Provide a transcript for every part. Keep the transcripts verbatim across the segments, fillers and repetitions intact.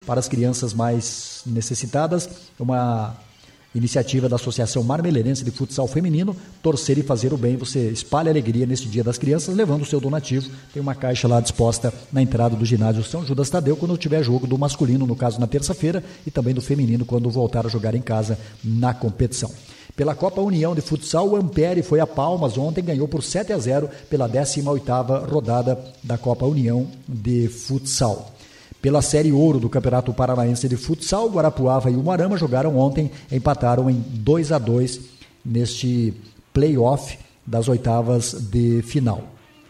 para as crianças mais necessitadas, uma iniciativa da Associação Marmeleirense de Futsal Feminino, torcer e fazer o bem. Você espalha alegria nesse Dia das Crianças, levando o seu donativo. Tem uma caixa lá disposta na entrada do ginásio São Judas Tadeu, quando tiver jogo do masculino, no caso na terça-feira, e também do feminino, quando voltar a jogar em casa na competição. Pela Copa União de Futsal, o Ampere foi a Palmas ontem, ganhou por sete a zero pela décima oitava rodada da Copa União de Futsal. Pela Série Ouro do Campeonato Paranaense de Futsal, o Guarapuava e o Moarama jogaram ontem, empataram em dois a dois neste play-off das oitavas de final.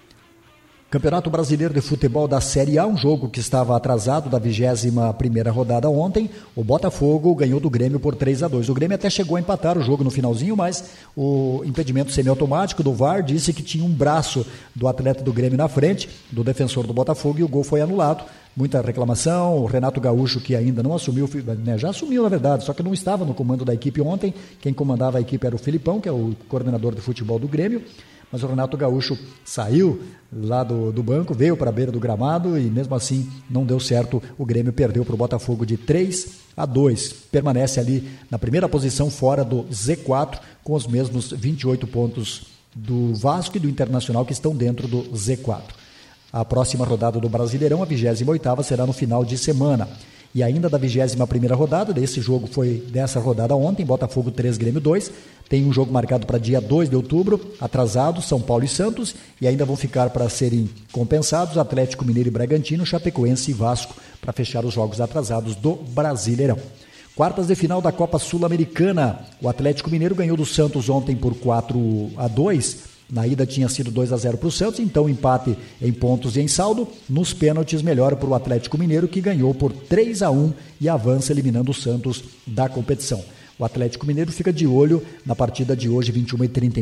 Campeonato Brasileiro de Futebol da Série A, um jogo que estava atrasado da vigésima primeira rodada ontem, o Botafogo ganhou do Grêmio por três a dois. O Grêmio até chegou a empatar o jogo no finalzinho, mas o impedimento semiautomático do V A R disse que tinha um braço do atleta do Grêmio na frente, do defensor do Botafogo, e o gol foi anulado. Muita reclamação, o Renato Gaúcho, que ainda não assumiu, né, já assumiu na verdade, só que não estava no comando da equipe ontem. Quem comandava a equipe era o Filipão, que é o coordenador de futebol do Grêmio, mas o Renato Gaúcho saiu lá do, do banco, veio para a beira do gramado e mesmo assim não deu certo. O Grêmio perdeu para o Botafogo de três a dois, permanece ali na primeira posição fora do Z quatro, com os mesmos vinte e oito pontos do Vasco e do Internacional, que estão dentro do Z quatro. A próxima rodada do Brasileirão, a vigésima oitava, será no final de semana. E ainda da vigésima primeira rodada, desse jogo foi dessa rodada ontem, Botafogo três, Grêmio dois. Tem um jogo marcado para dia dois de outubro, atrasado, São Paulo e Santos. E ainda vão ficar para serem compensados Atlético Mineiro e Bragantino, Chapecoense e Vasco, para fechar os jogos atrasados do Brasileirão. Quartas de final da Copa Sul-Americana. O Atlético Mineiro ganhou do Santos ontem por quatro a dois. Na ida tinha sido dois a zero para o Santos, então empate em pontos e em saldo. Nos pênaltis, melhor para o Atlético Mineiro, que ganhou por três a um e avança eliminando o Santos da competição. O Atlético Mineiro fica de olho na partida de hoje, vinte e uma e trinta.